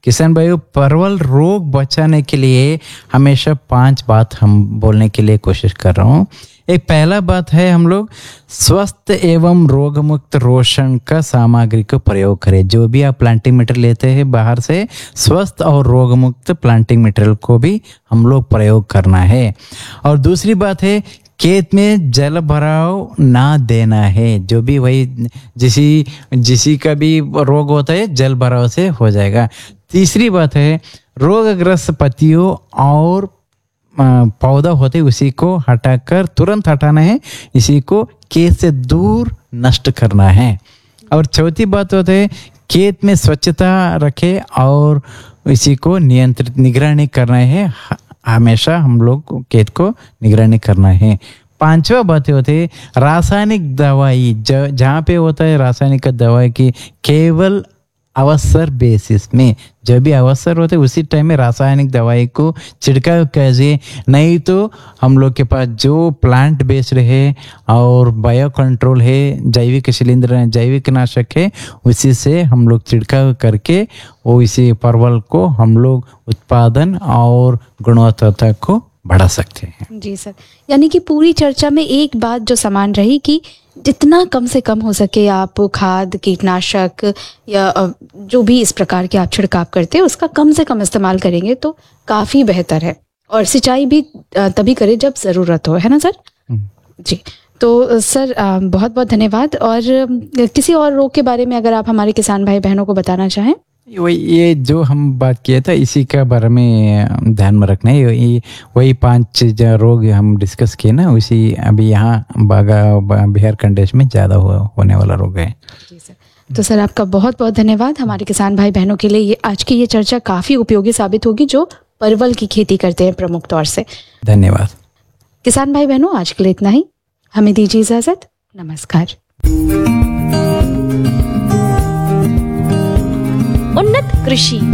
किसान भाइयों, परवल रोग बचाने के लिए हमेशा 5 बात हम बोलने के लिए कोशिश कर रहा हूँ। एक पहला बात है, हम लोग स्वस्थ एवं रोग मुक्त रोशन का सामग्री का प्रयोग करें। जो भी आप प्लांटिंग मटेरियल लेते हैं बाहर से, स्वस्थ और रोग मुक्त प्लांटिंग मटेरियल को भी हम लोग प्रयोग करना है। और दूसरी बात है, खेत में जल भराव ना देना है। जो भी वही जिसी का भी रोग होता है जल भराव से हो जाएगा। तीसरी बात है, रोगग्रस्त पत्तियों और पौधा होते उसी को हटाकर तुरंत हटाना है, इसी को खेत से दूर नष्ट करना है। और चौथी बात होती है, खेत में स्वच्छता रखे और इसी को नियंत्रित निगरानी करना है। हमेशा हम लोग खेत को निगरानी करना है। पांचवा बात होती है, रासायनिक दवाई जहाँ पे होता है रासायनिक दवाई की केवल अवसर बेसिस में, जब भी अवसर होते उसी टाइम में रासायनिक दवाई को छिड़काव कीजिए। नहीं तो हम लोग के पास जो प्लांट बेस्ड है और बायो कंट्रोल है, जैविक शिलींद्र है, जैविक नाशक है, उसी से हम लोग छिड़काव करके वो इसी परवल को हम लोग उत्पादन और गुणवत्ता को बढ़ा सकते हैं। जी सर, यानी कि पूरी चर्चा में एक बात जो समान रही कि जितना कम से कम हो सके आप खाद, कीटनाशक या जो भी इस प्रकार के आप छिड़काव करते हैं उसका कम से कम इस्तेमाल करेंगे तो काफ़ी बेहतर है। और सिंचाई भी तभी करें जब ज़रूरत हो, है ना सर? जी, तो सर बहुत बहुत धन्यवाद। और किसी और रोग के बारे में अगर आप हमारे किसान भाई बहनों को बताना चाहें। ये जो हम बात किए था इसी का बारे में ध्यान में रखना है। वही 5 रोग हम डिस्कस किए ना, उसी अभी यहाँ बिहार कंडेश में ज़्यादा होने वाला रोग है। जी सर, तो सर आपका बहुत बहुत धन्यवाद। हमारे किसान भाई बहनों के लिए ये आज की ये चर्चा काफ़ी उपयोगी साबित होगी जो परवल की खेती करते हैं प्रमुख तौर से। धन्यवाद किसान भाई बहनों, आज के लिए इतना ही। हमें दीजिए इजाज़त। नमस्कार। उन्नत कृषि